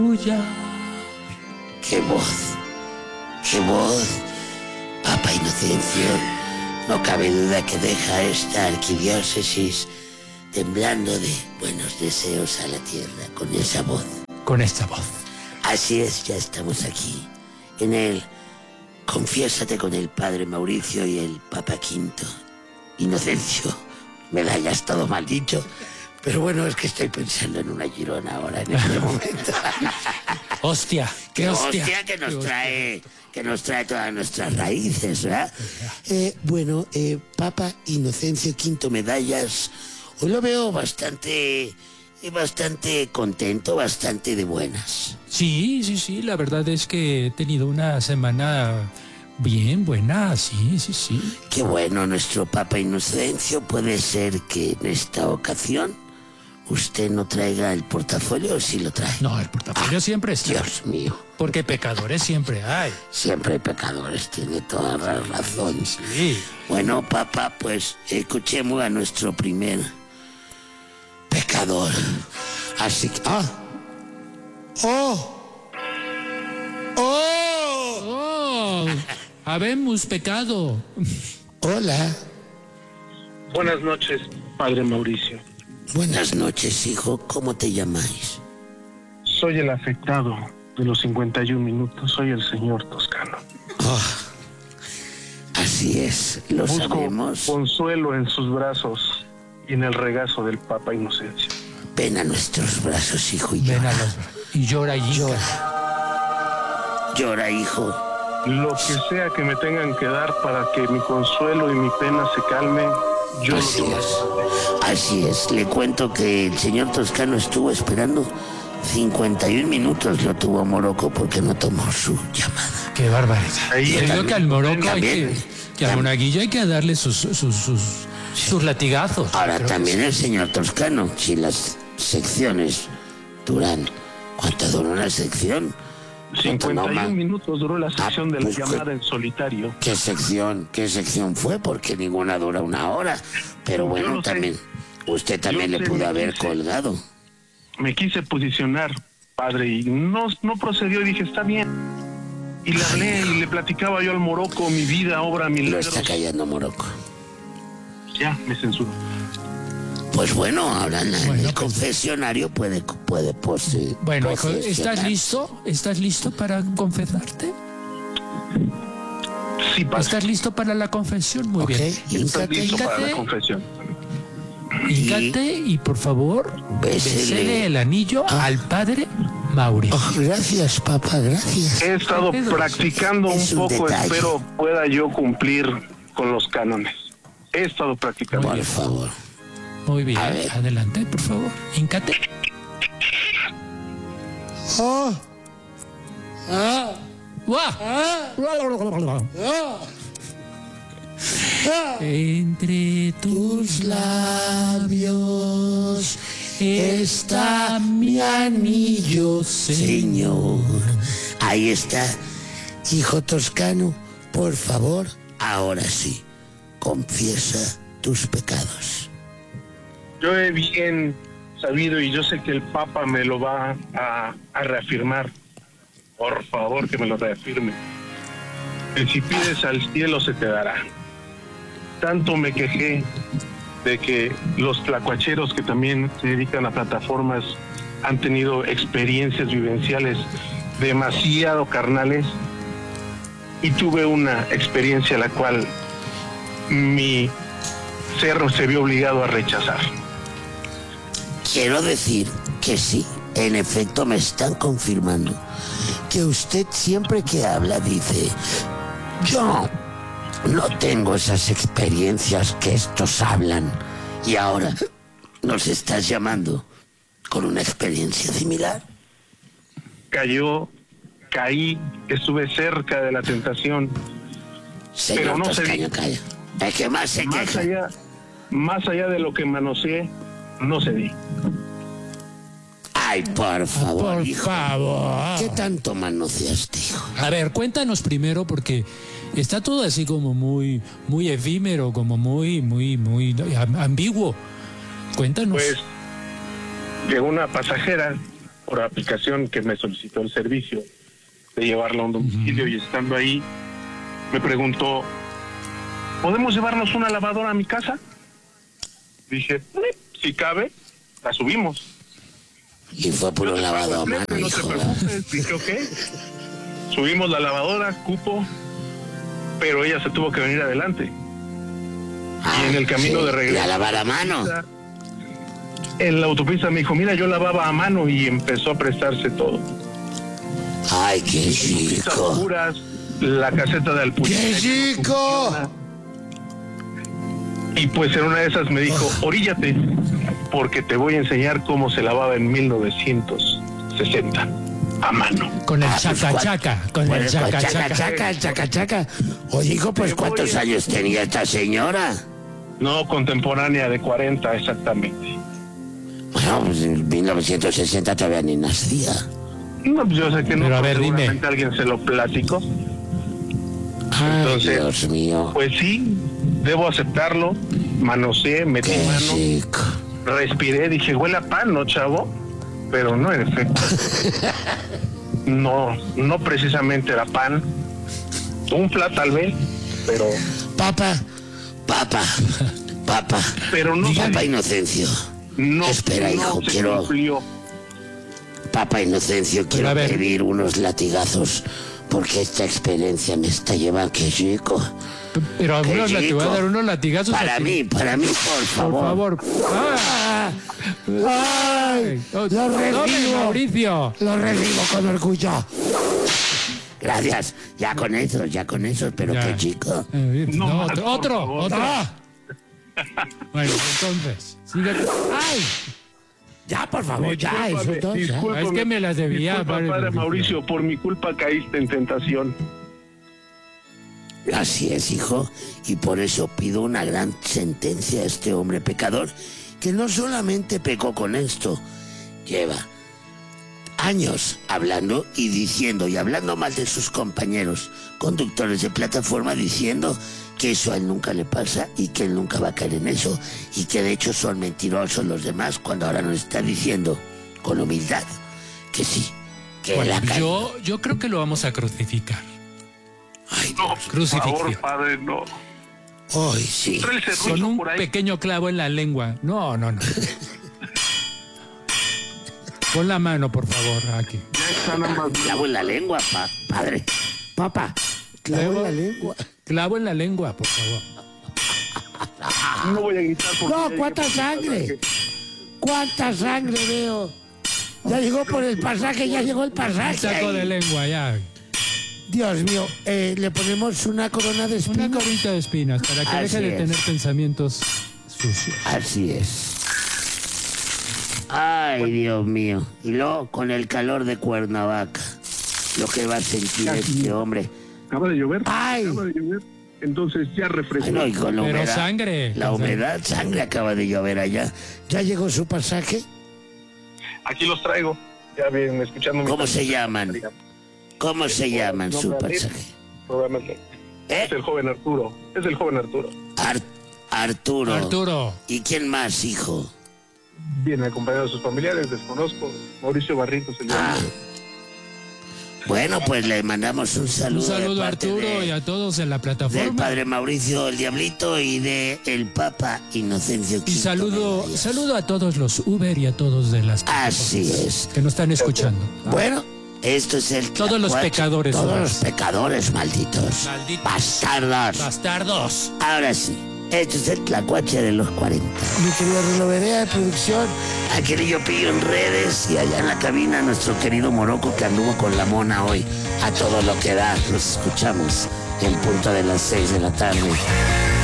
tuya. ¡Qué voz! ¡Qué voz! Papa Inocencio, no cabe duda que deja esta arquidiócesis temblando de buenos deseos a la tierra con esa voz. Con esta voz. Así es, ya estamos aquí, en el Confiésate con el Padre Mauricio y el Papa Quinto. Inocencio, medallas, todo mal dicho, pero bueno, es que estoy pensando en una Girona ahora, en este momento. ¡Hostia! ¡Qué hostia! ¡Hostia que nos trae todas nuestras raíces, ¿verdad? Bueno, Papa Inocencio Quinto Medallas, hoy lo veo bastante contento, bastante de buenas. Sí, la verdad es que he tenido una semana bien buena, sí. Qué bueno, nuestro Papa Inocencio. Puede ser que en esta ocasión usted no traiga el portafolio, o sí lo trae. No, el portafolio siempre está. Dios mío. Porque pecadores siempre hay. Siempre hay pecadores, tiene toda la razón. Sí. Bueno, Papa, pues escuchemos a nuestro primer pecador. Así que... ¡Oh! Habemos pecado. Hola. Buenas noches, Padre Mauricio. Buenas noches, hijo. ¿Cómo te llamáis? Soy el afectado de los 51 minutos. Soy el señor Toscano. Así es, lo Busco sabemos. consuelo en sus brazos y en el regazo del Papa Inocencio. Ven a nuestros brazos, hijo, y Ven llora. a los... Y llora y Llora, hijo. Lo que sea que me tengan que dar para que mi consuelo y mi pena se calmen, yo lo Así tomaré. es. Así es. Le cuento que el señor Toscano estuvo esperando 51 minutos. Lo tuvo Morocco porque no tomó su llamada. ¡Qué barbaridad! Ahí Yo digo también- que al Morocco hay también- que al monaguillo hay que darle sus latigazos. Ahora Creo que también sí. el señor Toscano, si las secciones duran... ¿Cuánto dura una sección? 51 minutos duró la sección de la pues, llamada en solitario. ¿Qué sección fue? Porque ninguna dura una hora. Pero Yo bueno, lo sé. también, usted también Yo le sé, pudo me haber quise. colgado. Me quise posicionar, padre, y no procedió. Dije, está bien. Y le hablé y le platicaba yo al Morocco mi vida, obra, Lo milagros. está callando Morocco. Ya, me censuró. Pues bueno, ahora en el Bueno, pues- confesionario puede Bueno, hijo, posesionar. ¿Estás listo para confesarte? Sí, padre. ¿Estás listo para la confesión? Muy Ok, bien. Estoy híncate, listo para la híncate. confesión. Híncate y por favor, Bésele. bésele el anillo al padre Mauricio. Oh, gracias, papá, gracias. He estado practicando Es un un poco, detalle. espero pueda yo cumplir con los cánones. He estado practicando. Por favor. Muy bien, A ver. adelante, por favor. Híncate. ¡Guau! Entre tus labios está mi anillo, Señor. Ahí está. Hijo Toscano, por favor, ahora sí, confiesa tus pecados. Yo he bien sabido y yo sé que el Papa me lo va a reafirmar. Por favor, que me lo reafirme. Que si pides al cielo se te dará. Tanto me quejé de que los tlacuacheros que también se dedican a plataformas han tenido experiencias vivenciales demasiado carnales y tuve una experiencia la cual mi ser se vio obligado a rechazar. Quiero decir que sí, en efecto me están confirmando que usted siempre que habla dice: yo no tengo esas experiencias que estos hablan. Y ahora nos estás llamando con una experiencia similar. Caí, estuve cerca de la tentación, Señor Pero no Toscano, se- calla. Es que más se queja. más allá de lo que manoseé, no cedí. Ay, por favor, Por hijo. favor. ¿Qué tanto manoseaste, hijo? A ver, cuéntanos primero porque está todo así como muy efímero, como muy ambiguo. Cuéntanos. Pues llegó una pasajera por aplicación que me solicitó el servicio de llevarla a un domicilio y estando ahí me preguntó, ¿podemos llevarnos una lavadora a mi casa? Dije, si cabe, la subimos. Y fue por un lavado a mano, No te hijo. preocupes. Dije, ok. Subimos la lavadora, cupo, pero ella se tuvo que venir adelante. Y en el camino de regreso, ¿La lavar a mano? en la autopista me dijo, mira, yo lavaba a mano y empezó a prestarse todo. ¡Ay, qué Pistas rico! puras, la caseta de alpuñete. ¡Qué rico! Y pues en una de esas me dijo, oríllate, porque te voy a enseñar cómo se lavaba en 1960 a mano. Con el Ah, pues, chaca-chaca. Con el chaca-chaca. chaca. Oye, hijo, pues ¿cuántos años tenía esta señora? No, contemporánea de 40 exactamente. Bueno, pues en 1960 todavía ni nacía. No, pues yo sé que no, Pero a pero ver, dime. seguramente alguien se lo platicó. Ay, Entonces, Dios mío. Pues sí, debo aceptarlo. Manoseé, metí Qué mano, rico. respiré, dije, huele a pan, ¿no, chavo? Pero no, en efecto. No precisamente era pan. Unfla tal vez, pero Papá. Pero no Papá se- Inocencio. no, Espera, no hijo, se quiero... cumplió. Papá Inocencio, quiero a ver. pedir unos latigazos porque esta experiencia me está llevando. ¡Qué rico! Pero algunos Qué te voy a rico. dar unos latigazos. Para a ti. mí, por Por favor. favor. ¡Ah! ¡Ay! ¡Lo recibo! Mauricio! Lo recibo con orgullo. Gracias. Ya con eso, pero Ya. qué chico. No No, más, por otro. favor. ¡Ah! Bueno, entonces, síguete. ¡Ay! Ya, por favor, ya, Discúlpame, eso entonces. discúlpame, Es que me las debía, disculpa, padre padre Mauricio. Mauricio, por mi culpa caíste en tentación. Así es, hijo, y por eso pido una gran sentencia a este hombre pecador, que no solamente pecó con esto, lleva años hablando y diciendo y hablando mal de sus compañeros conductores de plataforma, diciendo que eso a él nunca le pasa y que él nunca va a caer en eso y que de hecho son mentirosos los demás, cuando ahora nos está diciendo con humildad que sí, que Bueno, la cae. yo creo que lo vamos a crucificar. Ay, No, Dios. por Crucifixión. favor, padre, no. Ay, sí. Trae el Con serrucho un por ahí. pequeño clavo en la lengua. No. Pon la mano, por favor, aquí. Ya están ambas. Clavo en la lengua, padre. Papá, clavo en la lengua. Clavo en la lengua, por favor. No voy a gritar porque No, ya ¿cuánta dije- sangre? ¿Cuánta sangre veo? Ya llegó por el pasaje, ya llegó el pasaje. Saco de lengua, ya. Dios mío, le ponemos una corona de Una espinas. corita de espinas para que Así deje de es. tener pensamientos sucios. Así es. Ay, Dios mío. Y luego con el calor de Cuernavaca, lo que va a sentir este hombre. Acaba de llover. Ay. Acaba de llover. Entonces ya refrescó. Ay, no, y con la Pero humedad. sangre. La humedad, sangre acaba de llover allá. ¿Ya llegó su pasaje? Aquí los traigo. Ya vienen escuchando. ¿Cómo se llaman? ¿Cómo se llaman su pasaje? Probablemente. ¿Eh? Es el joven Arturo. Es el joven Arturo. Arturo. Arturo. ¿Y quién más, hijo? Viene acompañado de sus familiares, desconozco. Mauricio Barrientos el Ah. Bueno, pues le mandamos un saludo. Un saludo de a parte Arturo y a todos en la del plataforma. padre Mauricio el Diablito y de el Papa Inocencio Y Quinto saludo Menéndez. a todos los Uber y a todos de las Así es. que nos están escuchando. Bueno, esto es el Todos los Tlacuache. pecadores, Todos Uber. los pecadores, malditos. Malditos. Bastardos. Bastardos. Ahora sí, esto es el Tlacuache de los 40. Mi querido Rulo Berea de producción, a Querillo Pillo en redes y allá en la cabina nuestro querido Moroco que anduvo con la mona hoy. A todo lo que da, los escuchamos en punto de las 6 de la tarde.